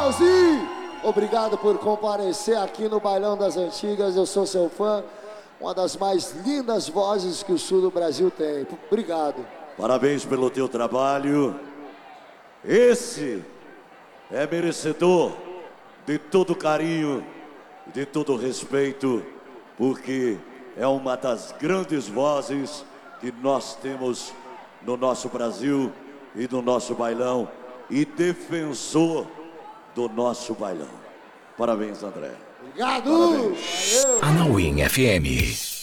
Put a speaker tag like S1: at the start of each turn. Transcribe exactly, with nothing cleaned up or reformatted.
S1: Legalzinho, obrigado por comparecer aqui no Bailão das Antigas. Eu sou seu fã, uma das mais lindas vozes que o sul do Brasil tem. Obrigado.
S2: Parabéns pelo teu trabalho. Esse é merecedor de todo carinho, de todo respeito, porque é uma das grandes vozes que nós temos no nosso Brasil e no nosso bailão, e defensor do nosso bailão. Parabéns, André.
S1: Obrigado.
S2: Parabéns.
S3: Anauim F M.